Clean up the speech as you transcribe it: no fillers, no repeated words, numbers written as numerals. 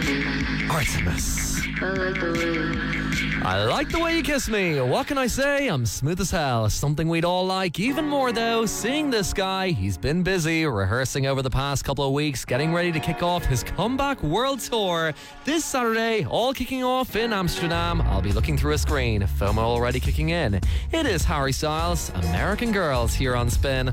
Artemis. I like the way you kiss me. What can I say? I'm smooth as hell. Something we'd all like. Even more though, seeing this guy, he's been busy rehearsing over the past couple of weeks, getting ready to kick off his comeback world tour. This Saturday, all kicking off in Amsterdam. I'll be looking through a screen. FOMO already kicking in. It is Harry Styles, American Girls, here on Spin.